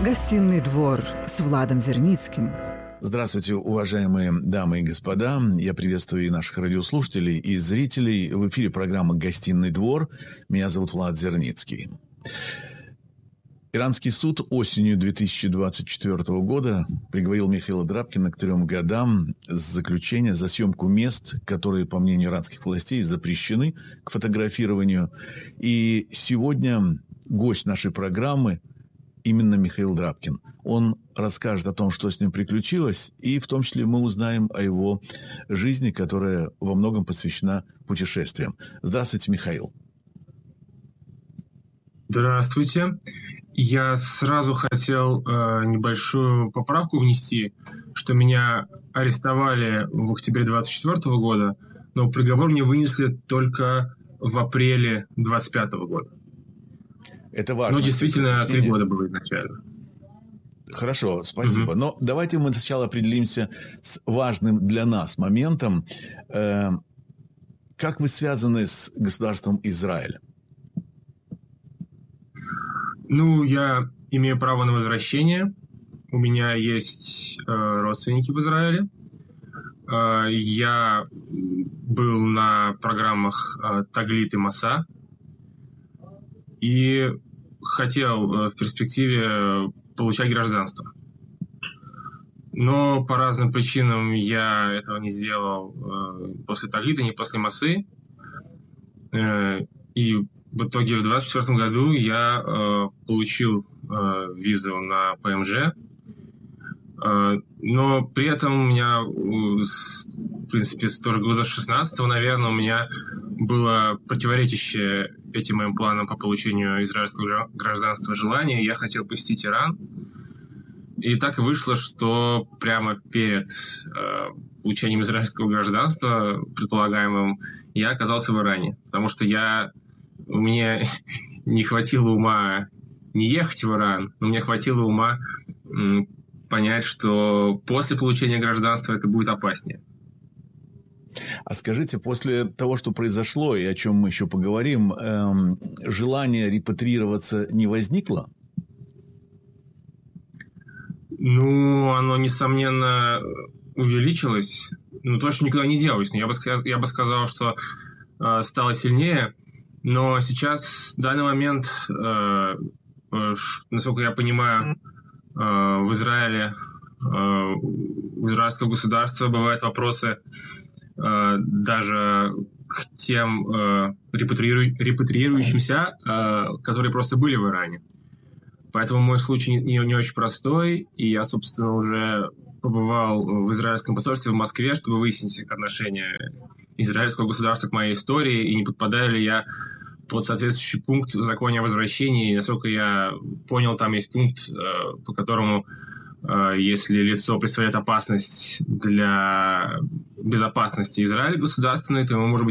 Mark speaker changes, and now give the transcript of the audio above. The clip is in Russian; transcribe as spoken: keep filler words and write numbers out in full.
Speaker 1: Гостиный двор с Владом Зерницким.
Speaker 2: Здравствуйте, уважаемые дамы и господа. Я приветствую и наших радиослушателей, и зрителей. В эфире программа «Гостиный двор». Меня зовут Влад Зерницкий. Иранский суд осенью две тысячи двадцать четвёртого года приговорил Михаила Драбкина к трем годам заключения за съемку мест, которые, по мнению иранских властей, запрещены к фотографированию. И сегодня гость нашей программы именно Михаил Драбкин. Он расскажет о том, что с ним приключилось, и в том числе мы узнаем о его жизни, которая во многом посвящена путешествиям. Здравствуйте, Михаил.
Speaker 3: Здравствуйте. Я сразу хотел э, небольшую поправку внести, что меня арестовали в октябре двадцать четвёртого года, но приговор мне вынесли только в апреле двадцать пятого года.
Speaker 2: Это важно.
Speaker 3: Ну, действительно, три года было изначально.
Speaker 2: Хорошо, спасибо.
Speaker 3: Угу.
Speaker 2: Но давайте мы сначала определимся с важным для нас моментом. Э, как вы связаны с государством Израиль?
Speaker 3: Ну, я имею право на возвращение. У меня есть э, родственники в Израиле. Э, я был на программах э, Таглит и Маса. И хотел э, в перспективе получать гражданство. Но по разным причинам я этого не сделал э, после Таглита, не после Масы. Э, и в итоге в двадцать четвёртом году я э, получил э, визу на ПМЖ. Э, но при этом у меня, э, с, в принципе, с тоже года шестнадцатого, наверное, у меня было противоречащее этим моим планам по получению израильского гражданства желание. Я хотел посетить Иран. И так и вышло, что прямо перед э, получением израильского гражданства, предполагаемым, я оказался в Иране. Потому что я, мне не хватило ума не ехать в Иран, но мне хватило ума м, понять, что после получения гражданства это будет опаснее.
Speaker 2: А скажите, после того, что произошло, и о чем мы еще поговорим, эм, желание репатриироваться не возникло?
Speaker 3: Ну, оно, несомненно, увеличилось. Ну, точно никуда не делось. Но я бы, я бы сказал, что э, стало сильнее. Но сейчас, в данный момент, э, э, насколько я понимаю, э, в Израиле, э, у израильского государства бывают вопросы даже к тем э, репатрииру... репатриирующимся, э, которые просто были в Иране. Поэтому мой случай не, не очень простой, и я, собственно, уже побывал в израильском посольстве в Москве, чтобы выяснить отношение израильского государства к моей истории, и не подпадаю ли я под соответствующий пункт в законе о возвращении. И, насколько я понял, там есть пункт, э, по которому если лицо представляет опасность для безопасности Израиля государственной, то ему может быть